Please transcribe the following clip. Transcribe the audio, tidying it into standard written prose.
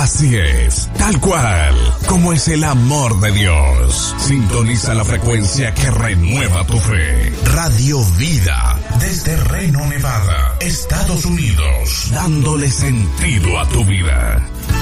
Así es, tal cual, como es el amor de Dios. Sintoniza la frecuencia que renueva tu fe. Radio Vida, desde Reno, Nevada, Estados Unidos, dándole sentido a tu vida.